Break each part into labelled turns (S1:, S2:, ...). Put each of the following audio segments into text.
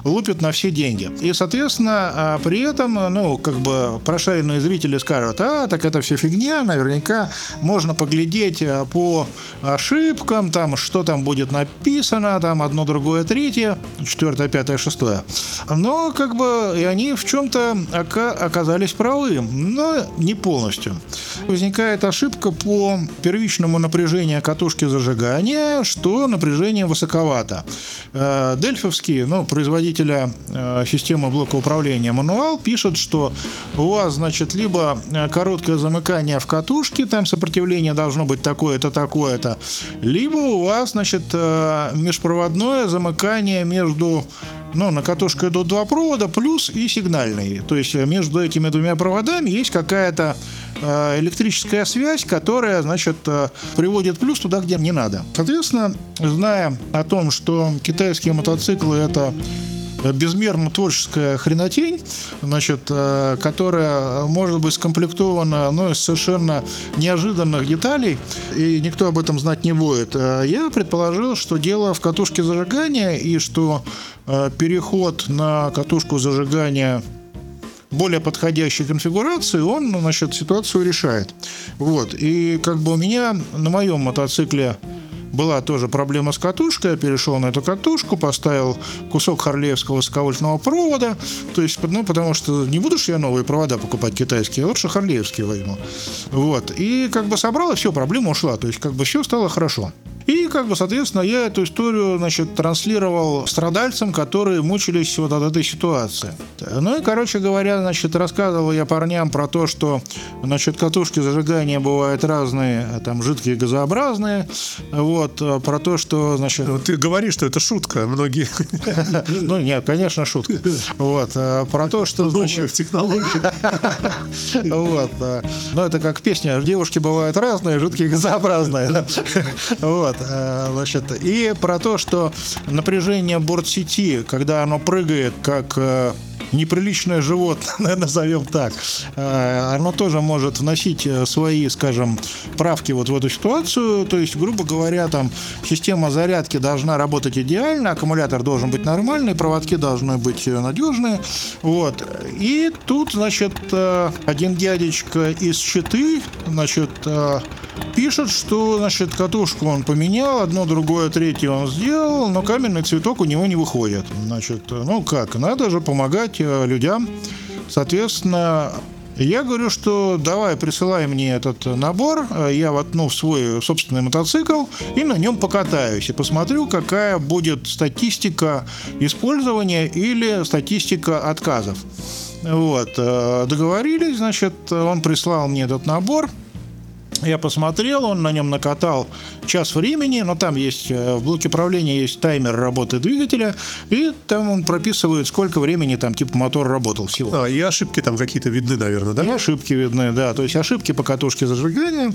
S1: лупит на все деньги. И, соответственно, при этом, прошаренные зрители скажут: так это все фигня, наверняка можно поглядеть по ошибкам, там, что там будет написано, там, одно, другое, третье, четвертое, пятое, шестое. Но, и они в чем-то оказались правы, но не полностью. Возникает ошибка по первичному напряжению катушки зажигания, что напряжение высоковато. Дельфовский, производителя системы блока управления «Мануал», пишет, что у вас, значит, либо короткое замыкание в катушке, там сопротивление должно быть такое-то, такое-то, либо у вас, значит, межпроводное замыкание между... на катушке идут два провода, плюс и сигнальный. То есть между этими двумя проводами есть какая-то электрическая связь, которая, значит, приводит плюс туда, где не надо. Соответственно, зная о том, что китайские мотоциклы — это безмерно творческая хренотень, значит, которая может быть скомплектована из совершенно неожиданных деталей, и никто об этом знать не будет, я предположил, что дело в катушке зажигания, и что переход на катушку зажигания более подходящей конфигурации, он, ситуацию решает. И у меня на моем мотоцикле была тоже проблема с катушкой, я перешел на эту катушку, поставил кусок харлеевского высоковольтного провода, то есть, потому что не буду же я новые провода покупать китайские, а лучше харлеевские возьму. И собрал, и все, проблема ушла, то есть, все стало хорошо. И, соответственно, я эту историю, транслировал страдальцам, которые мучились от этой ситуации. Короче говоря, рассказывал я парням про то, что, катушки зажигания бывают разные, там, жидкие, газообразные, про то, что,
S2: Ты говоришь, что это шутка, многие...
S1: Нет, конечно, шутка. Про то, что...
S2: Новые технологии.
S1: Это как песня: девушки бывают разные, жидкие, газообразные. И про то, что напряжение бортсети, когда оно прыгает как неприличное животное, назовем так, оно тоже может вносить свои, скажем, правки в эту ситуацию. То есть, грубо говоря, там система зарядки должна работать идеально, аккумулятор должен быть нормальный, проводки должны быть надежные. И тут, один дядечка из Читы, пишет, что, катушку он поменял, одно, другое, третье он сделал, но каменный цветок у него не выходит. Надо же помогать людям. Соответственно, я говорю, что давай, присылай мне этот набор, я воткну в свой собственный мотоцикл и на нем покатаюсь, и посмотрю, какая будет статистика использования или статистика отказов. Договорились, он прислал мне этот набор. Я посмотрел, он на нем накатал час времени, но там есть, в блоке управления есть таймер работы двигателя, и там он прописывает, сколько времени там мотор работал всего.
S2: И ошибки там какие-то видны, наверное, да?
S1: И ошибки видны, да, то есть ошибки по катушке зажигания.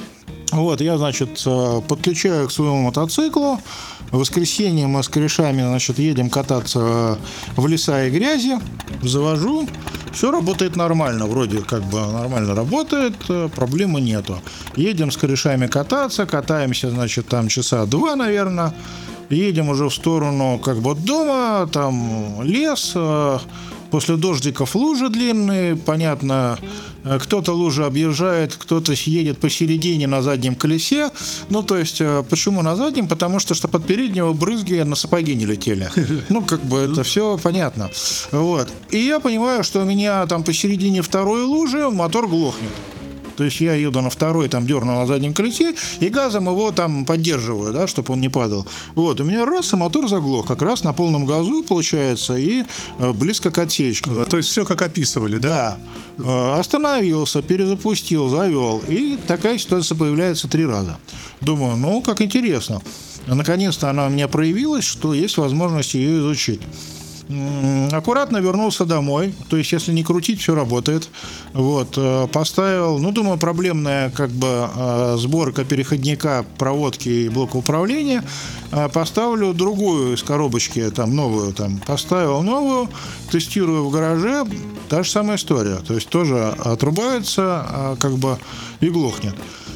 S1: Я, подключаю к своему мотоциклу. В воскресенье мы с корешами, едем кататься в леса и грязи, завожу. Все работает нормально, вроде нормально работает, проблемы нету. Едем с корешами кататься, катаемся, там часа два, наверное. Едем уже в сторону дома, там лес, после дождиков лужи длинные, понятно, кто-то лужи объезжает, кто-то едет посередине на заднем колесе. Почему на заднем? Потому что под переднего брызги на сапоги не летели. Это все понятно. И я понимаю, что у меня там посередине второй лужи мотор глохнет. То есть я еду на второй, дерну на заднем колесе, и газом его поддерживаю, да, чтобы он не падал. У меня раз, и мотор заглох, как раз на полном газу, получается, и близко к отсечке.
S2: То есть все как описывали, да?
S1: Да. Остановился, перезапустил, завел, и такая ситуация появляется 3 раза. Думаю, как интересно. Наконец-то она у меня проявилась, что есть возможность ее изучить. Аккуратно вернулся домой, то есть если не крутить, все работает. Поставил, думаю, проблемная сборка переходника, проводки и блока управления. Поставлю другую из коробочки, новую, поставил новую, тестирую в гараже, та же самая история, то есть тоже отрубается, и глохнет.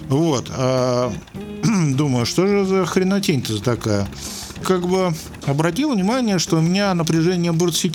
S1: Думаю, что же за хренотень-то такая? Обратил внимание, что у меня напряжение бортсети